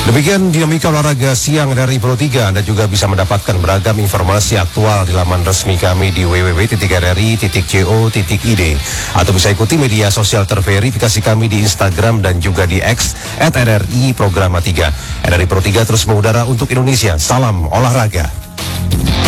Demikian dinamika olahraga siang dari Pro 3. Anda juga bisa mendapatkan beragam informasi aktual di laman resmi kami di www.rri.co.id atau bisa ikuti media sosial terverifikasi kami di Instagram dan juga di X @RRI Programa 3. RRI Pro 3 terus mengudara untuk Indonesia. Salam olahraga.